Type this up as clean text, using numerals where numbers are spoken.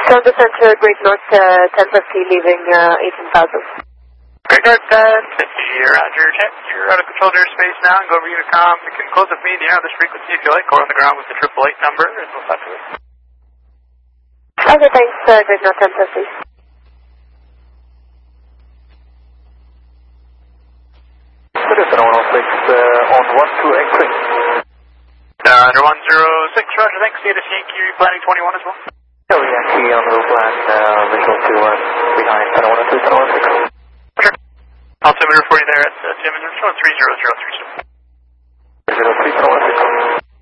From the center, Great North 1050, leaving 18,000. Great North 1050, roger, check. You're out of controlled airspace now, and go over Unicom. You can close with me in the air on this frequency if you like, or on the ground with the 888 number, and we'll talk to it. Okay, thanks, Great North 1050. Citizen 106 on 128. Under 106, roger, thanks. Data Yankee, planning 21 as well. Yankee on the road plan, visual to behind 102, 106. Roger. Altimeter for you there at 3000, 3003. 03,